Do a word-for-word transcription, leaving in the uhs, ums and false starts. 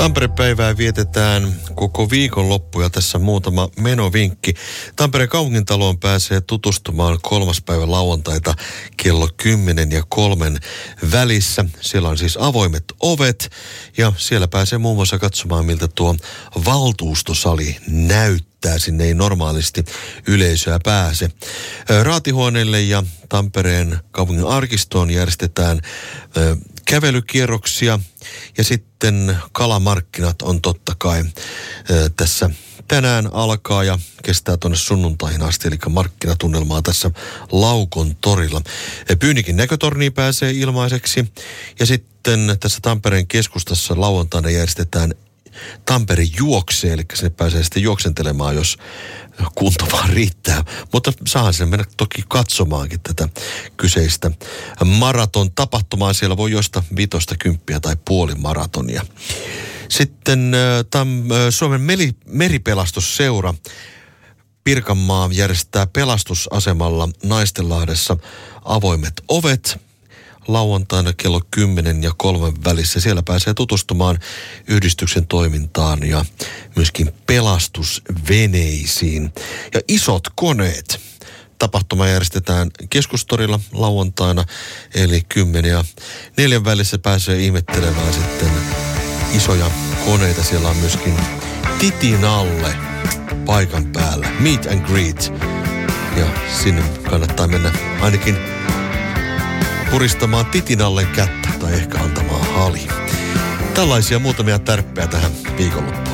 Tampere-päivää vietetään koko viikonloppu ja tässä muutama menovinkki. Tampereen kaupungintaloon pääsee tutustumaan kolmas päivä lauantaita kello kymmenen ja kolmen välissä. Siellä on siis avoimet ovet ja siellä pääsee muun muassa katsomaan, miltä tuo valtuustosali näyttää. Sinne ei normaalisti yleisöä pääse. Raatihuoneelle ja Tampereen kaupungin arkistoon järjestetään ö, kävelykierroksia ja sitten kalamarkkinat on totta kai ö, tässä tänään alkaa ja kestää tuonne sunnuntaihin asti, eli markkinatunnelmaa tässä Laukon torilla. Pyynikin näkötorniin pääsee ilmaiseksi ja sitten tässä Tampereen keskustassa lauantaina järjestetään Tampere juoksee, eli sinne pääsee sitten juoksentelemaan, jos kunto vaan riittää. Mutta saahan sen mennä toki katsomaankin tätä kyseistä maraton tapahtumaa. Siellä voi josta vitosta kymppiä tai puoli maratonia. Sitten tam, Suomen meri, meripelastusseura Pirkanmaa järjestää pelastusasemalla Naistenlahdessa avoimet ovet lauantaina kello kymmenen ja kolmen välissä. Siellä pääsee tutustumaan yhdistyksen toimintaan ja myöskin pelastusveneisiin. Ja isot koneet. Tapahtuma järjestetään Keskustorilla lauantaina, eli kymmenen ja neljän välissä pääsee ihmettelemään sitten isoja koneita. Siellä on myöskin titin alle paikan päällä. Meet and greet. Ja sinne kannattaa mennä ainakin puristamaan titinallen kättä tai ehkä antamaan hali. Tällaisia muutamia tärppejä tähän viikonloppuun.